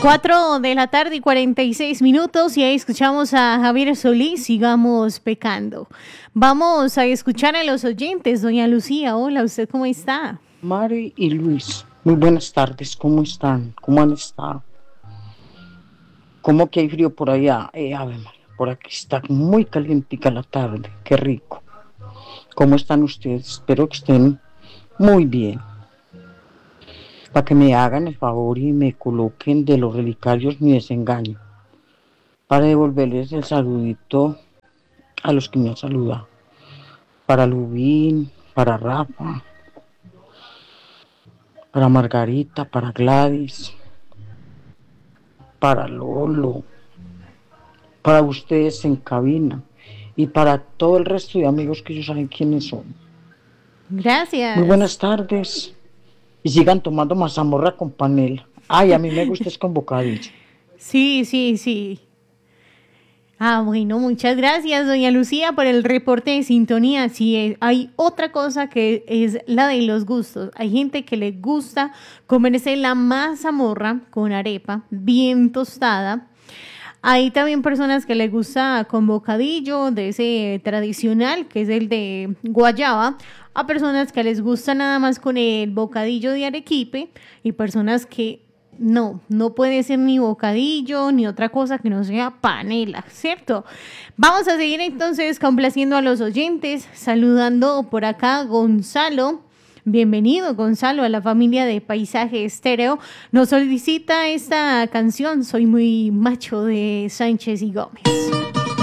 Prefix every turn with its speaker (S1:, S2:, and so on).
S1: 4 de la tarde y 46 minutos y ahí escuchamos a Javier Solís, Sigamos Pecando. Vamos a escuchar a los oyentes. Doña Lucía, hola, ¿usted cómo está?
S2: Mari y Luis, muy buenas tardes, ¿cómo están? ¿Cómo han estado? ¿Cómo que hay frío por allá? Ave María, por aquí está muy calientica la tarde, qué rico. ¿Cómo están ustedes? Espero que estén muy bien. Para que me hagan el favor y me coloquen de los relicarios mi desengaño, para devolverles el saludito a los que me han saludado. Para Lubín, para Rafa, para Margarita, para Gladys, para Lolo, para ustedes en cabina y para todo el resto de amigos que ellos saben quiénes son.
S1: Gracias.
S2: Muy buenas tardes y sigan tomando mazamorra con panela. Ay, a mí me gusta es con bocadillo.
S1: Sí. Bueno, muchas gracias, doña Lucía, por el reporte de sintonía. Sí, hay otra cosa que es la de los gustos. Hay gente que le gusta comerse la mazamorra con arepa bien tostada. Hay también personas que les gusta con bocadillo, de ese tradicional, que es el de guayaba. A personas que les gusta nada más con el bocadillo de arequipe y personas que no puede ser ni bocadillo ni otra cosa que no sea panela, ¿cierto? Vamos a seguir entonces complaciendo a los oyentes, saludando por acá a Gonzalo. Bienvenido, Gonzalo, a la familia de Paisaje Estéreo. Nos solicita esta canción, Soy muy macho, de Sánchez y Gómez.